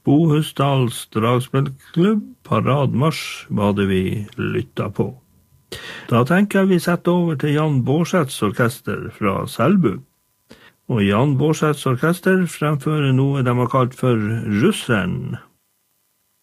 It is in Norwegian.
Bohusdals dragspillklubb, Paradmarsj, var det vi lyttet på. Da tenker jeg vi setter over til Jan Bårdseths orkester fra Selbu. Og Jan Bårdseths orkester fremfører noe de har kalt for Russeren.